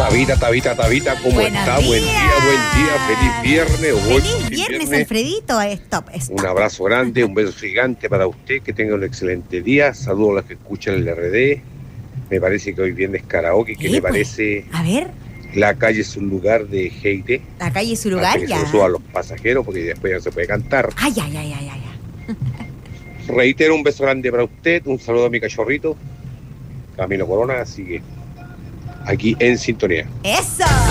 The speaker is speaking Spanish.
Tabita, ¿cómo Buenos está? días. Buen día, feliz viernes. Feliz viernes, Alfredito. Stop. Un abrazo grande, un beso gigante para usted, que tenga un excelente día. Saludos a los que escuchan el RD. Me parece que hoy viernes karaoke. ¿Qué le parece? A ver, La calle es un lugar de Heide. la calle es su lugar Que se ya. lo suban los pasajeros porque después ya no se puede cantar. Ay. Reitero un beso grande para usted, un saludo a mi cachorrito, Camilo Corona, así que aquí en sintonía. ¡Eso!